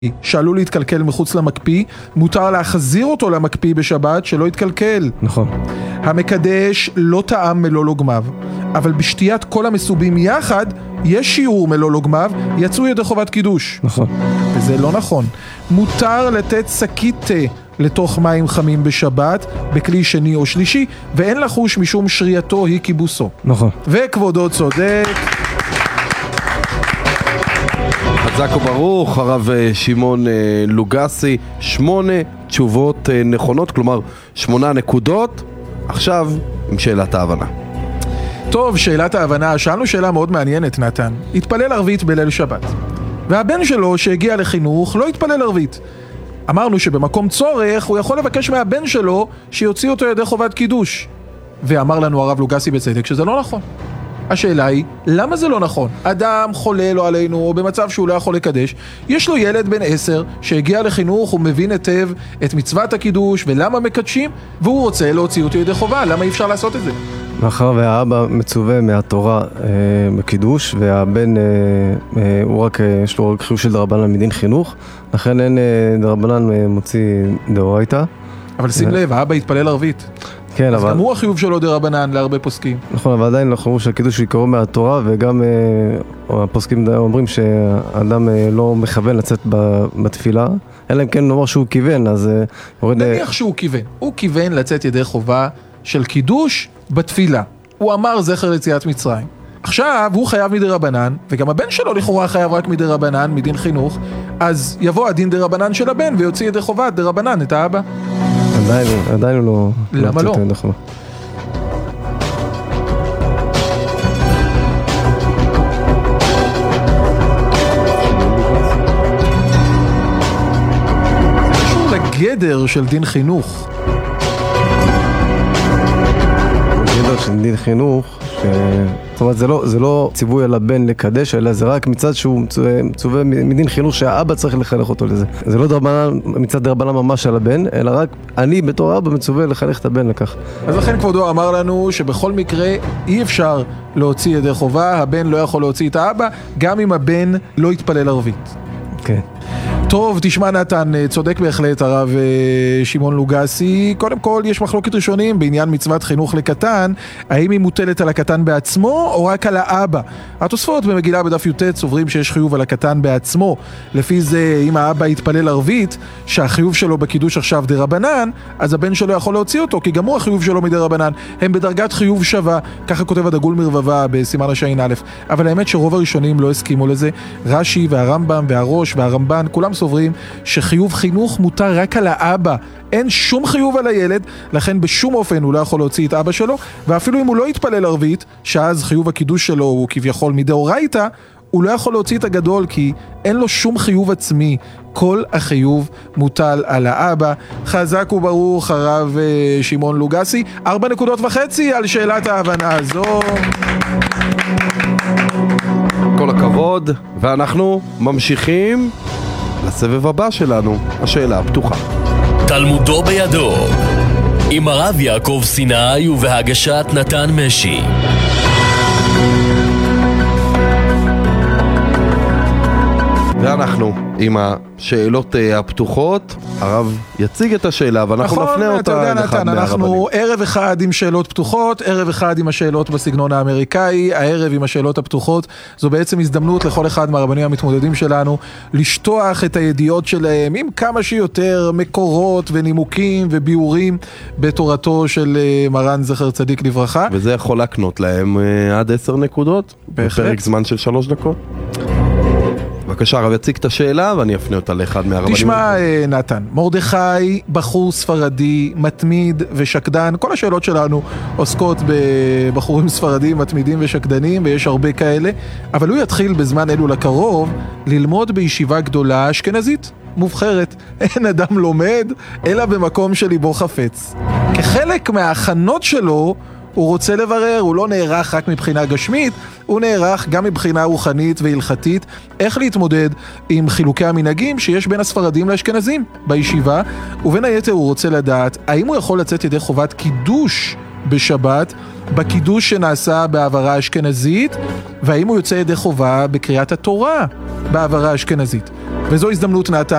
שעלול להתקלקל מחוץ למקפיא, מותר להחזיר אותו למקפיא בשבת שלא יתקלקל. נכון. המקדש לא טעם מלוא לוגמיו, אבל בשתיית כל המסובים יחד יש שיעור מלוא לוגמיו, יצאו ידי חובת קידוש. נכון. וזה לא נכון. מותר לתת שקית תה לתוך מים חמים בשבת, בכלי שני או שלישי, ואין לחוש משום שרייתו היא כיבוסו. נכון. וכבודו צודק. חזק וברוך, הרב שמעון לוגסי, 8 תשובות נכונות, כלומר 8 נקודות. עכשיו עם שאלת ההבנה. טוב, שאלת ההבנה, שאלנו שאלה מאוד מעניינת, נתן. התפלל ערבית בליל שבת, והבן שלו שהגיע לחינוך לא התפלל ערבית. אמרנו שבמקום צורך הוא יכול לבקש מהבן שלו שיוציא אותו ידי חובת קידוש, ואמר לנו הרב לוגסי בצדק שזה לא נכון. השאלה היא, למה זה לא נכון? אדם חולה לא עלינו, או במצב שהוא לא יכול לקדש, יש לו ילד בן 10 שהגיע לחינוך, הוא מבין היטב את מצוות הקידוש ולמה מקדשים, והוא רוצה להוציא אותו ידי חובה. למה אי אפשר לעשות את זה? מאחר והאבא מצווה מהתורה בקידוש, והבן הוא רק, יש לו רק חיוב של דרבנן מדין חינוך, לכן אין דרבנן מוציא דאורייתא. אבל שים לב, האבא התפלל ערבית. כן, אז אבל... גם הוא החיוב שלו דרבנן להרבה פוסקים. נכון, אבל עדיין אנחנו אומרים שהקידוש יקראו מהתורה, וגם הפוסקים אומרים שהאדם לא מכוון לצאת בתפילה, אלא אם כן נאמר שהוא כיוון, אז... נניח שהוא כיוון. הוא כיוון לצאת ידי חובה של קידוש בתפילה. הוא אמר זכר ליציאת מצרים. עכשיו הוא חייב מדרבנן, וגם הבן שלו לכאורה חייב רק מדרבנן, מדין חינוך, אז יבוא הדין דרבנן של הבן ויוציא ידי חובה דרבנן את האבא. עדיין הוא לא... למה לא? זה קשור לגדר של דין חינוך. גדר של דין חינוך, זאת אומרת זה לא ציווי על הבן לקדש, אלא זה רק מצד שהוא מצווה מדין חינוך שהאבא צריך לחנך אותו לזה. זה לא דרבנן, מצד דרבנן ממש על הבן, אלא רק אני בתור אבא מצווה לחנך את הבן לכך. אז לכן כבודו אמר לנו שבכל מקרה אי אפשר להוציא ידי חובה, הבן לא יכול להוציא את האבא, גם אם הבן לא יתפלל ערבית. כן. טוב, תשמע נתן, צודק בהחלט הרב שמעון לוגסי. קודם כל יש מחלוקת ראשונים בעניין מצוות חינוך לקטן, האם היא מוטלת על הקטן בעצמו או רק על האבא. התוספות במגילה בדף י"ט סוברים שיש חיוב על הקטן בעצמו. לפי זה אם האבא יתפלל ערבית שהחיוב שלו בקידוש עכשיו דרבנן, אז הבן שלו יכול להוציא אותו, כי גם הוא החיוב שלו מדרבנן. הם בדרגת חיוב שווה, ככה כותב הדגול מרבבה בסימן השעין א'. אבל האמת שרוב הראשונים לא הסכימו לזה. רש"י והרמב"ם והראש והרמב"ן כולם סוברים שחיוב חינוך מותר רק על האבא, אין שום חיוב על הילד, לכן בשום אופן הוא לא יכול להוציא את אבא שלו, ואפילו אם הוא לא יתפלל ערבית, שאז חיוב הקידוש שלו הוא כביכול מדאורייתא, הוא לא יכול להוציא את הגדול כי אין לו שום חיוב עצמי, כל החיוב מוטל על האבא. חזק וברוך הרב שמעון לוגסי. 4.5 נקודות על שאלת ההבנה הזו. כל הכבוד, ואנחנו ממשיכים לסבב הבא שלנו, השאלה הפתוחה. תלמודו בידו, עם הרב יעקב סיני ובהגשת נתן משי. ואנחנו עם השאלות הפתוחות, הרב יציג את השאלה ואנחנו נפנה אותה לאחד מהרבנים. אנחנו ערב אחד עם שאלות פתוחות, ערב אחד עם השאלות בסגנון האמריקאי, הערב עם השאלות הפתוחות. זו בעצם הזדמנות לכל אחד מהרבנים המתמודדים שלנו לשטוח את הידיעות שלהם עם כמה שיותר מקורות ונימוקים וביאורים בתורתו של מרן זכר צדיק לברכה. וזה יכול להקנות להם עד 10 נקודות בפרק זמן של 3 דקות. בבקשה, הרב יציג את השאלה ואני אפנה אותה לאחד מהרבנים. תשמע נתן, מרדכי בחור ספרדי, מתמיד ושקדן. כל השאלות שלנו עוסקות בבחורים ספרדים, מתמידים ושקדנים, ויש הרבה כאלה, אבל הוא יתחיל בזמן אלו לקרוב ללמוד בישיבה גדולה אשכנזית מובחרת. אין אדם לומד אלא במקום שליבו חפץ. כחלק מההכנות שלו הוא רוצה לברר, הוא לא נערך רק מבחינה גשמית, הוא נערך גם מבחינה רוחנית והלכתית, איך להתמודד עם חילוקי המנהגים שיש בין הספרדים לאשכנזים בישיבה, ובין היתר הוא רוצה לדעת האם הוא יכול לצאת ידי חובת קידוש בשבת, בקידוש שנעשה בעברה אשכנזית, והאם הוא יוצא ידי חובה בקריאת התורה בעברה אשכנזית. וזו הזדמנות נתן